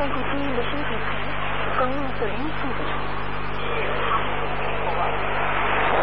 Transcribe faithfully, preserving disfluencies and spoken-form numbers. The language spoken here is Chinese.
包括基因的生态层、光路色因素的。